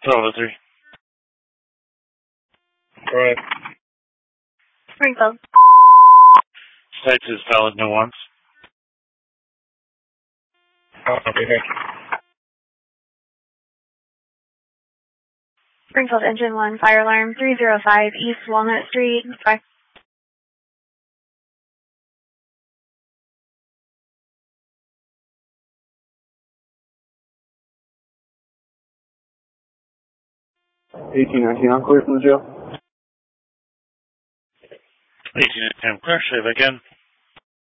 1203. Go ahead. Springfield. States is valid, no ones. Okay. Springfield Engine 1, fire alarm 305 East Walnut Street. 5. I'm clear from the jail. 18, I'm clear. Say that again.